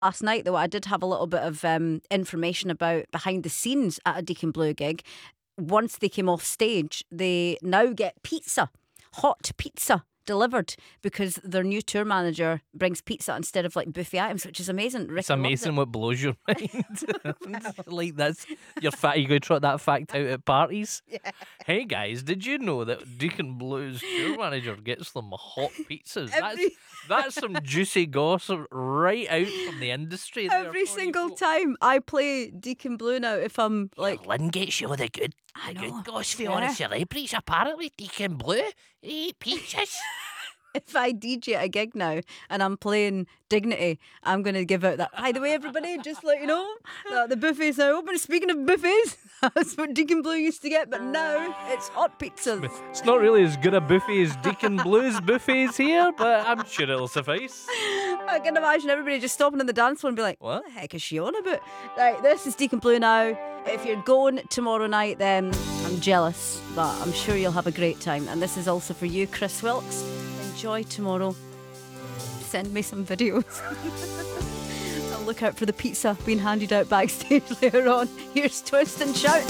last night, though, I did have a little bit of information about behind the scenes at a Deacon Blue gig. Once they came off stage, they now get pizza, hot pizza delivered because their new tour manager brings pizza instead of like buffet items, which is amazing. Ricky It's amazing what blows your mind. Like that's you go trot that fact out at parties. Yeah. Hey guys, did you know that Deacon Blue's tour manager gets them hot pizzas? That's some juicy gossip right out from the industry. Every single time I play Deacon Blue now, if I'm like, Lynn gets you the good gossip on celebrities. Apparently, Deacon Blue eat pizzas. if I DJ at a gig now and I'm playing Dignity, I'm going to give out that. By the way, everybody, just let you know that the buffet's now open. Speaking of buffets, that's what Deacon Blue used to get, but now it's hot pizzas. It's not really as good a buffet as Deacon Blue's buffets here, but I'm sure it'll suffice. I can imagine everybody just stopping in the dance floor and be like, What the heck is she on about? Right, this is Deacon Blue now. If you're going tomorrow night, then I'm jealous, but I'm sure you'll have a great time. And this is also for you, Chris Wilkes. Enjoy tomorrow. Send me some videos. I'll look out for the pizza being handed out backstage later on. Here's Twist and Shout.